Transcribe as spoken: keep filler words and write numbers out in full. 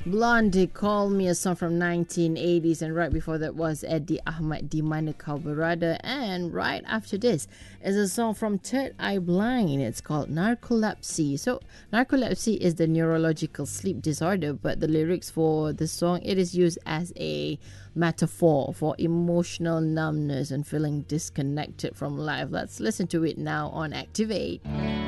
Blondie Call Me, a song from nineteen eighties, and right before that was Eddie Ahmad, Di Mana Kau Berada, and right after this is a song from Third Eye Blind. It's called Narcolepsy. So narcolepsy is the neurological sleep disorder, but the lyrics for the song, it is used as a metaphor for emotional numbness and feeling disconnected from life. Let's listen to it now on Activate.